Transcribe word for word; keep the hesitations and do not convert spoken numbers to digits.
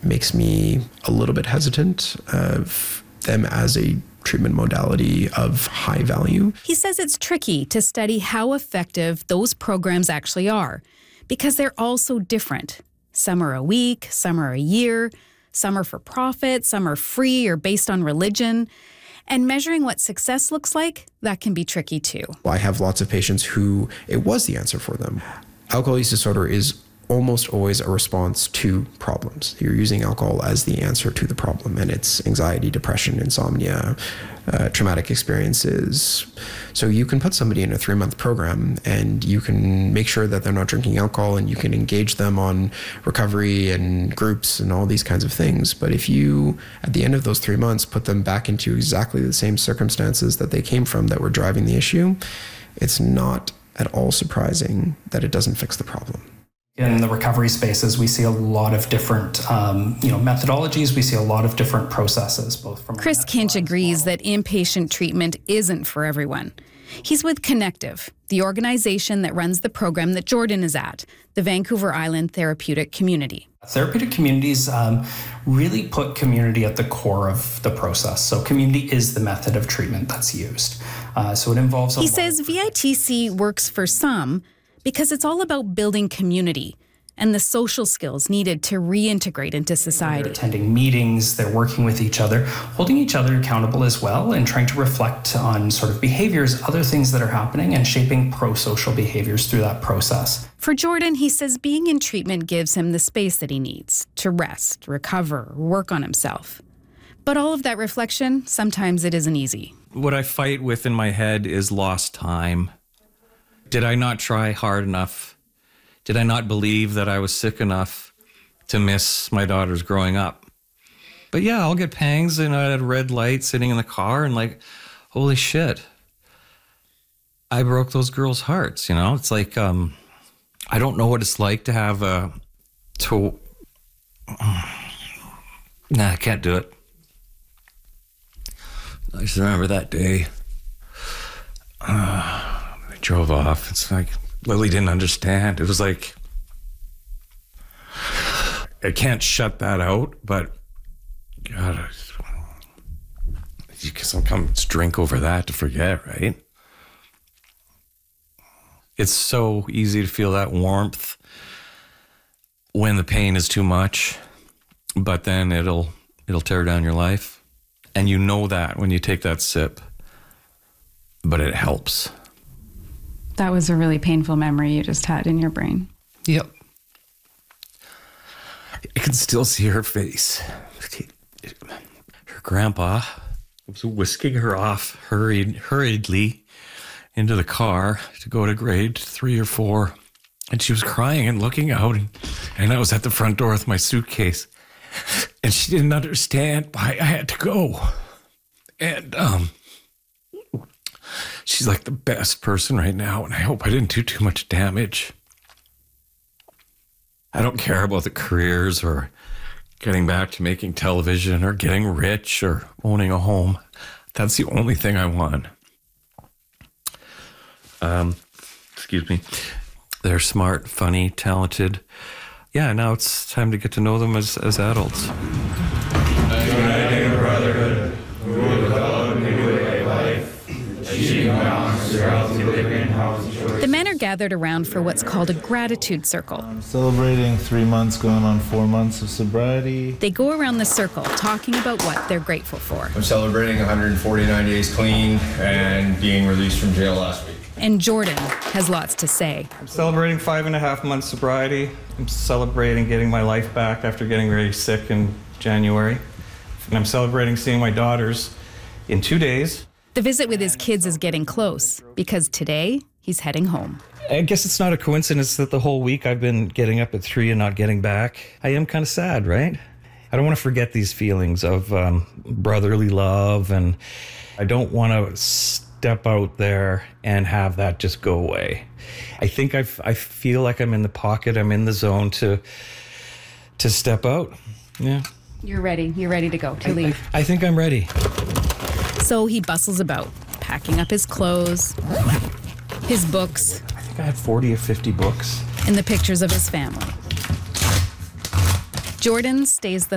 makes me a little bit hesitant of them as a treatment modality of high value. He says it's tricky to study how effective those programs actually are because they're all so different. Some are a week, some are a year, some are for profit, some are free or based on religion. And measuring what success looks like, that can be tricky too. I have lots of patients who it was the answer for them. Alcohol use disorder is almost always a response to problems. You're using alcohol as the answer to the problem, and it's anxiety, depression, insomnia, uh, traumatic experiences. So you can put somebody in a three-month program and you can make sure that they're not drinking alcohol, and you can engage them on recovery and groups and all these kinds of things. But if you, at the end of those three months, put them back into exactly the same circumstances that they came from that were driving the issue, it's not at all surprising that it doesn't fix the problem. In the recovery spaces, we see a lot of different, um, you know, methodologies. We see a lot of different processes, both from. Chris Kinch agrees that inpatient treatment isn't for everyone. He's with Connective, the organization that runs the program that Jordan is at, the Vancouver Island Therapeutic Community. Therapeutic communities um, really put community at the core of the process. So community is the method of treatment that's used. Uh, so it involves. A he lot says V I T C works for some, because it's all about building community and the social skills needed to reintegrate into society. They're attending meetings, they're working with each other, holding each other accountable as well, and trying to reflect on sort of behaviors, other things that are happening, and shaping pro-social behaviors through that process. For Jordan, he says being in treatment gives him the space that he needs to rest, recover, work on himself. But all of that reflection, sometimes it isn't easy. What I fight with in my head is lost time. Did I not try hard enough? Did I not believe that I was sick enough to miss my daughter's growing up? But yeah, I'll get pangs and at a red light sitting in the car and like, holy shit, I broke those girls' hearts, you know? It's like, um, I don't know what it's like to have a, to, nah, I can't do it. I just remember that day. Uh, drove off. It's like Lily didn't understand. It was like I can't shut that out, but God, I just, you can sometimes drink over that to forget, right? It's so easy to feel that warmth when the pain is too much, but then it'll it'll tear down your life, and you know that when you take that sip, but it helps. That was a really painful memory you just had in your brain. Yep. I can still see her face. Her grandpa was whisking her off hurried, hurriedly into the car to go to grade three or four. And she was crying and looking out. And, and I was at the front door with my suitcase. And she didn't understand why I had to go. And, um... she's like the best person right now, and I hope I didn't do too much damage. I don't care about the careers or getting back to making television or getting rich or owning a home. That's the only thing I want. Um, excuse me. They're smart, funny, talented. Yeah, now it's time to get to know them as, as adults. Uniting brotherhood, rule without new way of life. The men are gathered around for what's called a gratitude circle. I'm celebrating three months, going on four months of sobriety. They go around the circle talking about what they're grateful for. I'm celebrating one hundred forty-nine days clean and being released from jail last week. And Jordan has lots to say. I'm celebrating five and a half months sobriety. I'm celebrating getting my life back after getting very sick in January. And I'm celebrating seeing my daughters in two days. The visit with his kids is getting close because today he's heading home. I guess it's not a coincidence that the whole week I've been getting up at three and not getting back. I am kind of sad, right? I don't want to forget these feelings of um, brotherly love, and I don't want to step out there and have that just go away. I think I I feel like I'm in the pocket. I'm in the zone to to step out. Yeah. You're ready. You're ready to go, to I, leave. I, I think I'm ready. So he bustles about, packing up his clothes, his books. I think I had forty or fifty books. And the pictures of his family. Jordan stays the